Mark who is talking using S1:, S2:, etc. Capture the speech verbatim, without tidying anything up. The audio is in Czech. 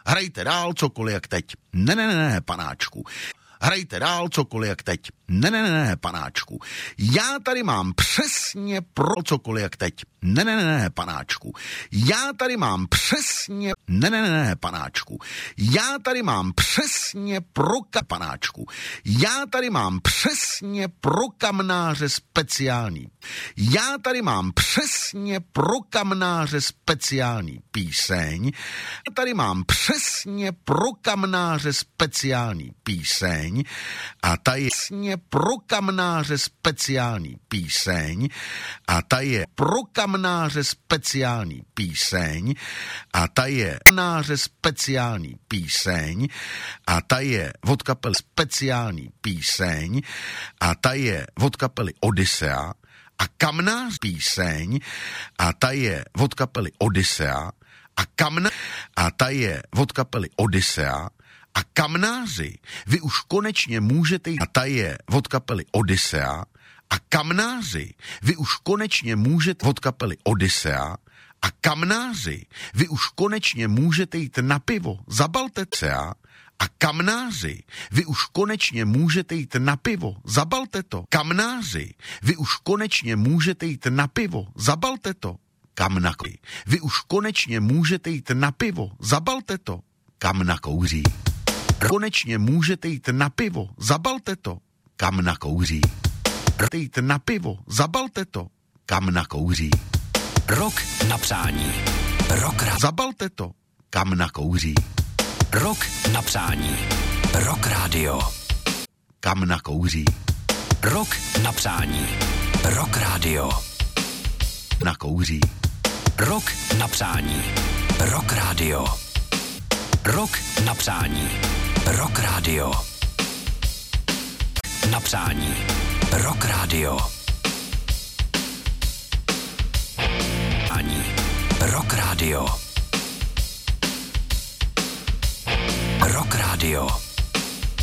S1: Hrajte dál cokoliv jak teď. Ne, ne, ne, ne, panáčku. Hrajte dál cokoliv jak teď. Ne, ne, ne, ne, panáčku. Já tady mám přesně pro cokoliv jak teď. Ne, ne, ne, ne, panáčku. Já tady mám přesně... Ne, ne, ne, ne, panáčku. Já tady mám přesně pro ka... panáčku. Já tady mám přesně pro kamnáře speciální. Já tady mám přesně pro kamnáře speciální píseň. Já tady mám přesně pro kamnáře speciální píseň. A ta je přesně pro kamnáře speciální píseň. A ta je pro kamnáře speciální píseň. A ta je kamnáře speciální píseň. A ta je od kapely speciální píseň. A ta je od kapely Odyssea. A kamnář píseň. A ta je od kapely Odyssea. A kamna a ta je od kapely Odyssea. A kamnáři, vy už konečně můžete jít. A ta je od kapely Odyssea. A kamnáři, vy už konečně můžete od kapely Odyssea. A kamnáři, vy už konečně můžete jít na pivo. Zabalte se. A kamnáři, vy už konečně můžete jít na pivo. Zabalte to. Kamnáři, vy už konečně můžete jít na pivo. Zabalte to. Kam nakouří. Vy už konečně můžete jít na pivo. Zabalte to. Kam nakouří. Konečně můžete jít na pivo. Zabalte to. Kam nakouří. Můžete jít na pivo. Zabalte to. Kam nakouří.
S2: Rok na přání. Rok ra-
S1: Zabalte to. Kam nakouří.
S2: Rok na přání. Rock Radio.
S1: Kam nakouří.
S2: Rok na přání. Rock Radio.
S1: Nakouří.
S2: Rok na přání. Rock Radio. Rok na přání. Rock Radio. Na přání. Rock Radio. Ani. Rock Radio. Rock Radio.